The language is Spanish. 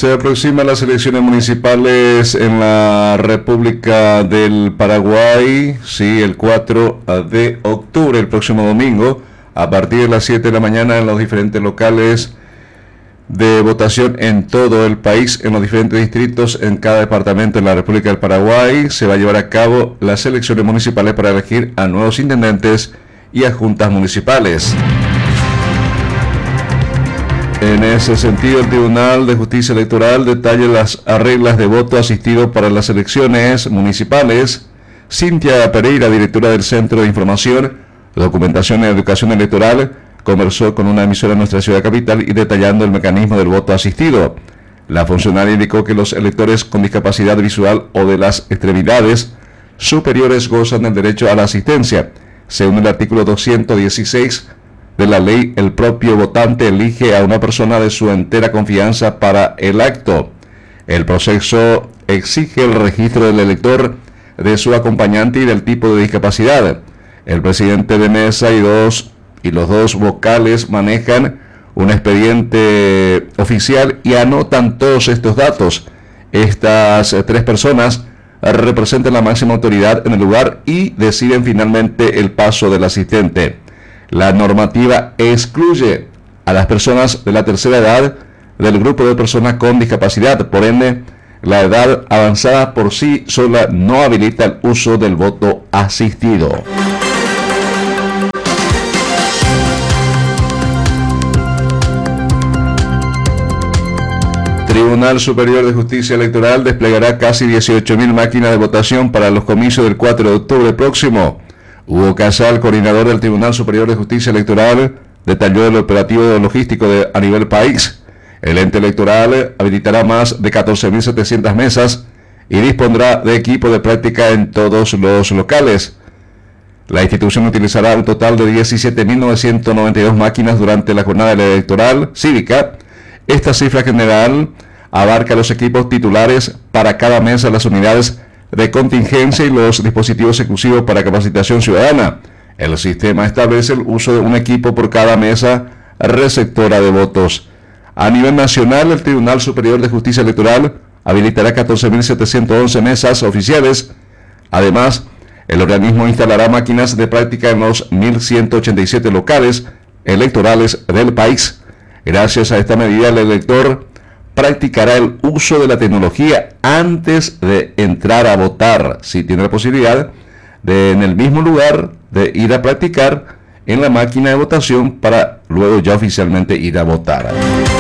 Se aproximan las elecciones municipales en la República del Paraguay, sí, el 4 de octubre, el próximo domingo, a partir de las 7 de la mañana en los diferentes locales de votación en todo el país, en los diferentes distritos, en cada departamento de la República del Paraguay, se va a llevar a cabo las elecciones municipales para elegir a nuevos intendentes y a juntas municipales. En ese sentido, el Tribunal de Justicia Electoral detalla las reglas de voto asistido para las elecciones municipales. Cintia Pereira, directora del Centro de Información, Documentación y Educación Electoral, conversó con una emisora en nuestra ciudad capital y detallando el mecanismo del voto asistido. La funcionaria indicó que los electores con discapacidad visual o de las extremidades superiores gozan del derecho a la asistencia. Según el artículo 216 de la ley, el propio votante elige a una persona de su entera confianza para el acto. El proceso exige el registro del elector, de su acompañante y del tipo de discapacidad. El presidente de mesa y los dos vocales manejan un expediente oficial y anotan todos estos datos. Estas tres personas representan la máxima autoridad en el lugar y deciden finalmente el paso del asistente. La normativa excluye a las personas de la tercera edad del grupo de personas con discapacidad. Por ende, la edad avanzada por sí sola no habilita el uso del voto asistido. Tribunal Superior de Justicia Electoral desplegará casi 18.000 máquinas de votación para los comicios del 4 de octubre próximo. Hugo Casal, coordinador del Tribunal Superior de Justicia Electoral, detalló el operativo logístico a nivel país. El ente electoral habilitará más de 14.700 mesas y dispondrá de equipo de práctica en todos los locales. La institución utilizará un total de 17.992 máquinas durante la jornada electoral cívica. Esta cifra general abarca los equipos titulares para cada mesa, las unidades de contingencia y los dispositivos exclusivos para capacitación ciudadana. El sistema establece el uso de un equipo por cada mesa receptora de votos. A nivel nacional, el Tribunal Superior de Justicia Electoral habilitará 14.711 mesas oficiales. Además, el organismo instalará máquinas de práctica en los 1.187 locales electorales del país. Gracias a esta medida, el elector practicará el uso de la tecnología antes de entrar a votar, si tiene la posibilidad de en el mismo lugar de ir a practicar en la máquina de votación para luego ya oficialmente ir a votar.